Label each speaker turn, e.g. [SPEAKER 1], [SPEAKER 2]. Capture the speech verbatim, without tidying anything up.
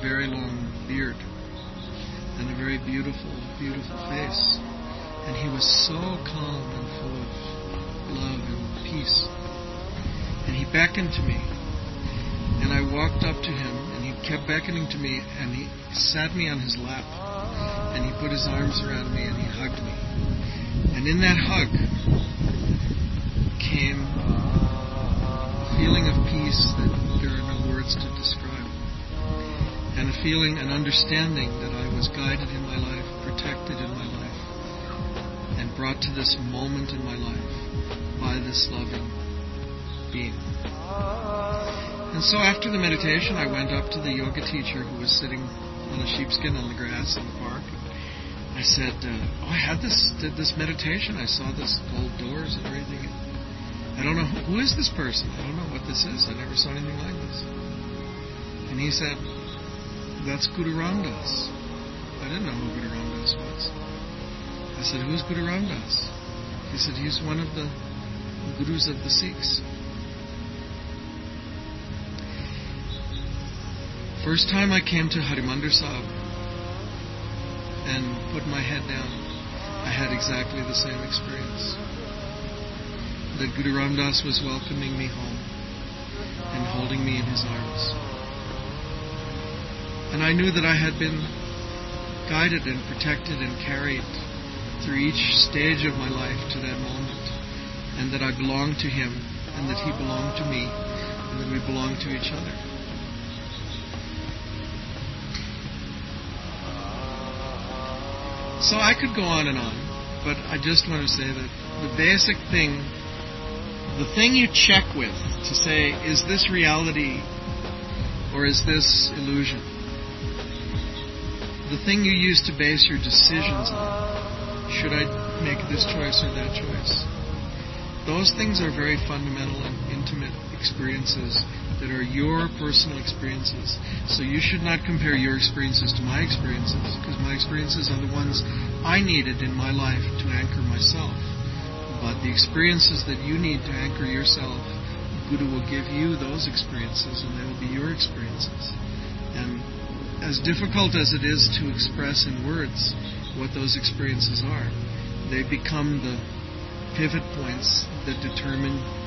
[SPEAKER 1] very long beard and a very beautiful, beautiful face. And he was so calm and full of love and peace. And he beckoned to me. And I walked up to him, and he kept beckoning to me, and he sat me on his lap. And he put his arms around me, and he hugged me. And in that hug came a feeling of peace that there are no words to describe. And a feeling, an understanding that I was guided in my life, protected in my life, and brought to this moment in my life by this loving being. And so after the meditation, I went up to the yoga teacher who was sitting on a sheepskin on the grass in the park. I said, uh, oh, I had this, did this meditation. I saw this gold doors and everything. I don't know, who is this person? I don't know what this is. I never saw anything like this. And he said, that's Guru Ram Das. I didn't know who Guru Ram Das was. I said, who's Guru Ram Das? He said, he's one of the gurus of the Sikhs. First time I came to Harimandir Sahib and put my head down, I had exactly the same experience. That Guru Ram Das was welcoming me home and holding me in his arms. And I knew that I had been guided and protected and carried through each stage of my life to that moment, and that I belonged to him, and that he belonged to me, and that we belonged to each other. So I could go on and on, but I just want to say that the basic thing, the thing you check with to say, is this reality or is this illusion? The thing you use to base your decisions on, should I make this choice or that choice? Those things are very fundamental and intimate experiences that are your personal experiences. So you should not compare your experiences to my experiences, because my experiences are the ones I needed in my life to anchor myself. But the experiences that you need to anchor yourself, Guru will give you those experiences, and they will be your experiences. And as difficult as it is to express in words what those experiences are, they become the pivot points that determine